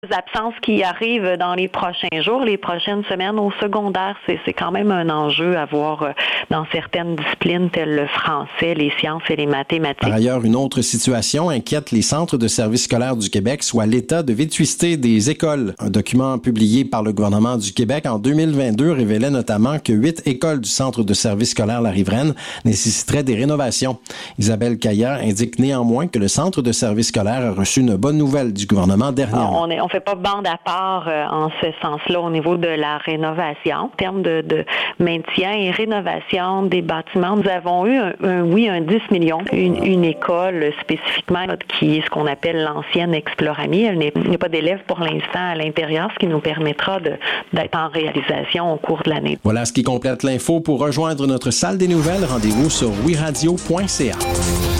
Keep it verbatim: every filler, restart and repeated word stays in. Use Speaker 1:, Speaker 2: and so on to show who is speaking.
Speaker 1: Les absences qui arrivent dans les prochains jours, les prochaines semaines au secondaire, c'est, c'est quand même un enjeu à voir dans certaines disciplines telles le français, les sciences et les mathématiques.
Speaker 2: Par ailleurs, une autre situation inquiète les centres de services scolaires du Québec, soit l'état de vétusté des écoles. Un document publié par le gouvernement du Québec en deux mille vingt-deux révélait notamment que huit écoles du centre de services scolaires La Riveraine nécessiteraient des rénovations. Isabelle Caillat indique néanmoins que le centre de services scolaires a reçu une bonne nouvelle du gouvernement dernièrement.
Speaker 1: On est, on fait pas bande à part euh, en ce sens-là au niveau de la rénovation. En termes de, de maintien et rénovation des bâtiments, nous avons eu, un, un, oui, un dix millions. Une, une école spécifiquement là, qui est ce qu'on appelle l'ancienne Exploramie. Elle n'est, il n'y a pas d'élèves pour l'instant à l'intérieur, ce qui nous permettra de, d'être en réalisation au cours de l'année.
Speaker 2: Voilà ce qui complète l'info. Pour rejoindre notre salle des nouvelles, rendez-vous sur oui radio point c a.